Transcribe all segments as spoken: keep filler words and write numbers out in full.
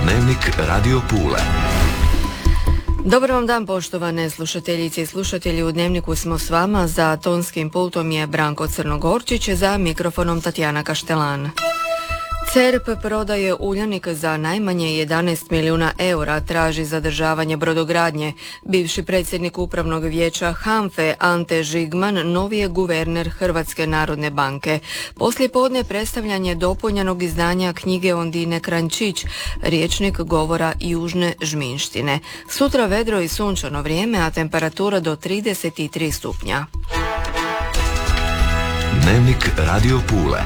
Dnevnik Radio Pule. Dobar vam dan, poštovane slušateljice i slušatelji. U Dnevniku smo s vama. Za tonskim pultom je Branko Crnogorčić, za mikrofonom Tatjana Kaštelan. C E R P prodaje Uljanik za najmanje jedanaest milijuna eura, traži zadržavanje brodogradnje. Bivši predsjednik upravnog vijeća HANFA-e Ante Žigman novi je guverner Hrvatske narodne banke. Poslijepodne predstavljanje dopunjenog izdanja knjige Ondine Kranjčić, rječnik govora južne Žminštine. Sutra vedro i sunčano vrijeme, a temperatura do trideset tri stupnja. Dnevnik Radio Pule.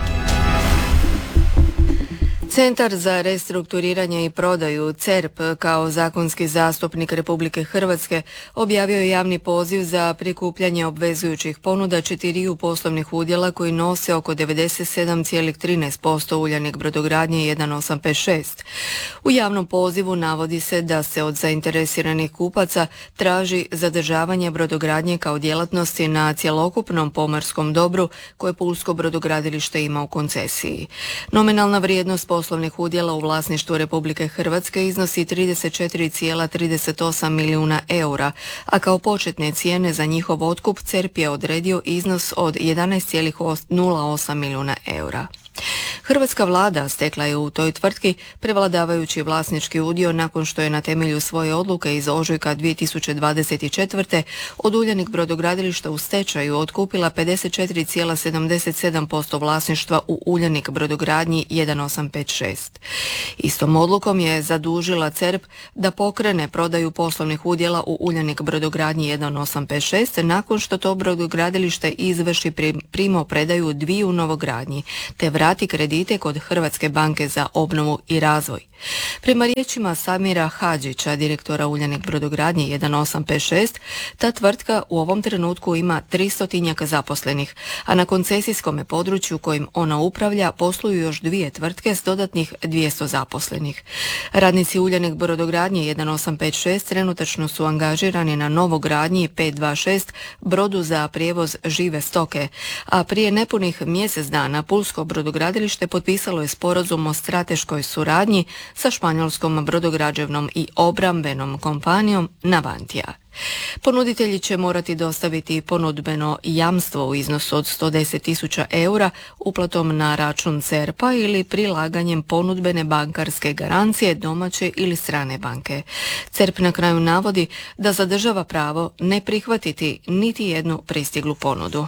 Centar za restrukturiranje i prodaju C E R P kao zakonski zastupnik Republike Hrvatske objavio je javni poziv za prikupljanje obvezujućih ponuda četiriju poslovnih udjela koji nose oko devedeset sedam zarez trinaest posto Uljanik brodogradnje jedan osam pet šest. U javnom pozivu navodi se da se od zainteresiranih kupaca traži zadržavanje brodogradnje kao djelatnosti na cjelokupnom pomorskom dobru koje Pulsko brodogradilište ima u koncesiji. Nominalna vrijednost poslovnih udjela u vlasništvu Republike Hrvatske iznosi trideset četiri zarez trideset osam milijuna eura, a kao početne cijene za njihov otkup C E R P je odredio iznos od jedanaest zarez nula osam milijuna eura. Hrvatska vlada stekla je u toj tvrtki prevladavajući vlasnički udio nakon što je na temelju svoje odluke iz ožujka dvije tisuće dvadeset četvrte od Uljanik brodogradilišta u stečaju otkupila pedeset četiri zarez sedamdeset sedam posto vlasništva u Uljanik brodogradnji jedan osam pet šest. Istom odlukom je zadužila C E R P da pokrene prodaju poslovnih udjela u Uljanik brodogradnji jedan osam pet šest nakon što to brodogradilište izvrši primopredaju dviju novogradnji te vrati kredite kod Hrvatske banke za obnovu i razvoj. Prema riječima Samira Hadžića, direktora Uljanik brodogradnje jedan osam pet šest, ta tvrtka u ovom trenutku ima tristotinjak zaposlenih, a na koncesijskom području kojim ona upravlja posluju još dvije tvrtke s dodatnih dvjesto zaposlenih. Radnici Uljanik brodogradnje jedan osam pet šest trenutačno su angažirani na novogradnji pet dva šest, brodu za prijevoz žive stoke, a prije nepunih mjesec dana Pulsko brodogradilište potpisalo je sporazum o strateškoj suradnji sa španjolskom brodograđevnom i obrambenom kompanijom Navantia. Ponuditelji će morati dostaviti ponudbeno jamstvo u iznosu od sto deset tisuća eura uplatom na račun C E R P-a ili prilaganjem ponudbene bankarske garancije domaće ili strane banke. C E R P na kraju navodi da zadržava pravo ne prihvatiti niti jednu pristiglu ponudu.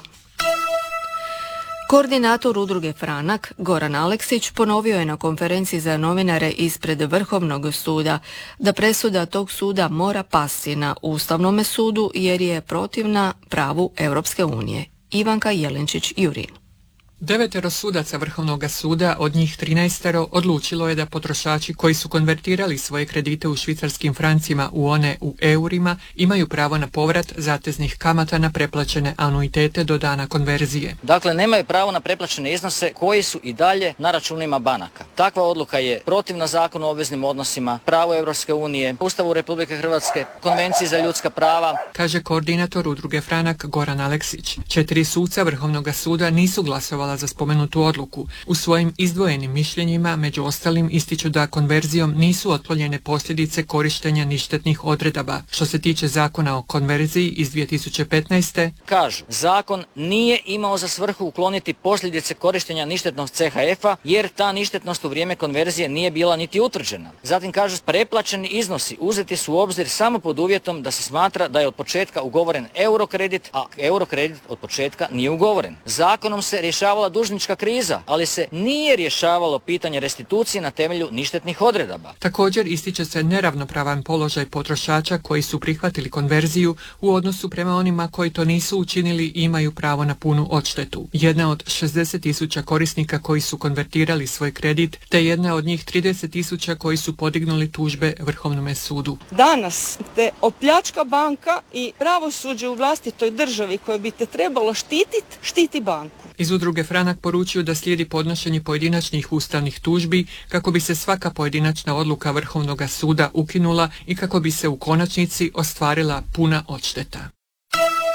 Koordinator udruge Franak, Goran Aleksić, ponovio je na konferenciji za novinare ispred Vrhovnog suda da presuda tog suda mora pasti na Ustavnome sudu jer je protivna pravu Europske unije. Ivanka Jelenčić-Jurin. Devetero sudaca Vrhovnog suda, od njih trinaestero, odlučilo je da potrošači koji su konvertirali svoje kredite u švicarskim francima u one u eurima imaju pravo na povrat zateznih kamata na preplaćene anuitete do dana konverzije. Dakle, nemaju pravo na preplaćene iznose koji su i dalje na računima banaka. Takva odluka je protivna Zakonu o obveznim odnosima, pravu Europske unije, Ustavu Republike Hrvatske, Konvenciji za ljudska prava, kaže koordinator udruge Franak Goran Aleksić. Četiri suca Vrhovnog suda nisu glasovala za spomenutu odluku. U svojim izdvojenim mišljenjima, među ostalim, ističu da konverzijom nisu otklonjene posljedice korištenja ništetnih odredaba. Što se tiče zakona o konverziji iz dvije tisuće petnaeste. Kažu, zakon nije imao za svrhu ukloniti posljedice korištenja ništetnog C H F-a, jer ta ništetnost u vrijeme konverzije nije bila niti utvrđena. Zatim kažu, preplaćeni iznosi uzeti su u obzir samo pod uvjetom da se smatra da je od početka ugovoren eurokredit, a eurokredit od početka nije ugovoren. Zakonom se rješavala dužnička kriza, ali se nije rješavalo pitanje restitucije na temelju ništetnih odredaba. Također ističe se neravnopravan položaj potrošača koji su prihvatili konverziju u odnosu prema onima koji to nisu učinili i imaju pravo na punu odštetu. Jedna od šezdeset tisuća korisnika koji su konvertirali svoj kredit, te jedna od njih trideset tisuća koji su podignuli tužbe Vrhovnome sudu. Danas te opljačka banka i pravosuđe u vlastitoj državi koje bi te trebalo štititi, štiti banku. Iz udruge Franak poručuju da slijedi podnošenje pojedinačnih ustavnih tužbi kako bi se svaka pojedinačna odluka Vrhovnog suda ukinula i kako bi se u konačnici ostvarila puna odšteta.